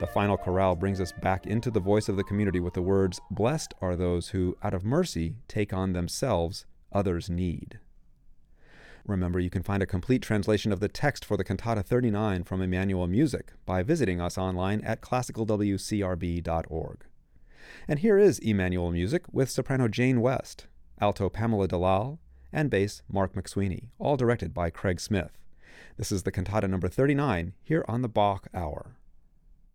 The final chorale brings us back into the voice of the community with the words, "Blessed are those who, out of mercy, take on themselves others' need." Remember, you can find a complete translation of the text for the Cantata 39 from Emmanuel Music by visiting us online at classicalwcrb.org. And here is Emmanuel Music with soprano Jane West, alto Pamela Dalal, and bass Mark McSweeney, all directed by Craig Smith. This is the Cantata number 39 here on the Bach Hour.